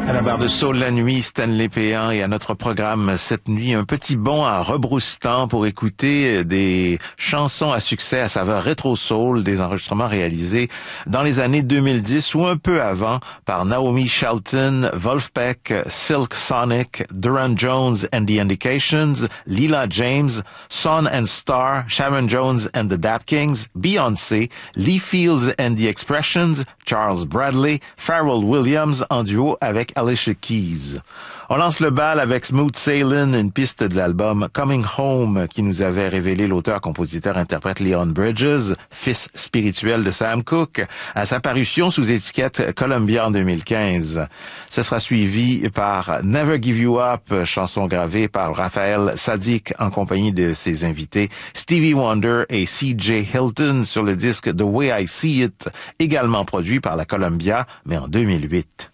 À la barre de Soul la nuit, Stanley Péan, et à notre programme cette nuit, un petit bond à rebroussetant pour écouter des chansons à succès à saveur rétro-soul, des enregistrements réalisés dans les années 2010 ou un peu avant par Naomi Shelton, Wolfpack, Silk Sonic, Duran Jones and the Indications, Leela James, Son and Star, Sharon Jones and the Dap Kings, Beyoncé, Lee Fields and the Expressions, Charles Bradley, Pharrell Williams en duo avec Alicia Keys. On lance le bal avec Smooth Sailin', une piste de l'album Coming Home qui nous avait révélé l'auteur-compositeur-interprète Leon Bridges, fils spirituel de Sam Cooke, à sa parution sous étiquette Columbia en 2015. Ce sera suivi par Never Give You Up, chanson gravée par Raphaël Saadiq en compagnie de ses invités Stevie Wonder et C.J. Hilton sur le disque The Way I See It, également produit par la Columbia, mais en 2008.